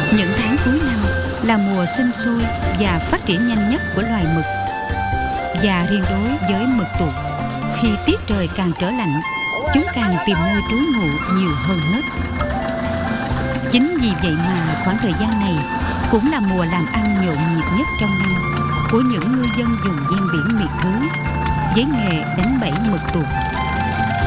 Những tháng cuối năm là mùa sinh sôi và phát triển nhanh nhất của loài mực. Và riêng đối với mực tuột, khi tiết trời càng trở lạnh, chúng càng tìm nơi trú ngụ nhiều hơn hết. Chính vì vậy mà khoảng thời gian này cũng là mùa làm ăn nhộn nhịp nhất trong năm của những ngư dân vùng ven biển miệt thứ với nghề đánh bẫy mực tuột.